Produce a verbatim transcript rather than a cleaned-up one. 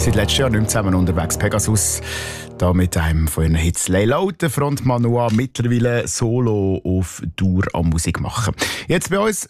seit letztem Jahr nicht mehr zusammen unterwegs. Pegasus, da mit einem von ihren Hits «Lay Low», der Frontmann Noah, mittlerweile solo auf Tour am Musik machen. Jetzt bei uns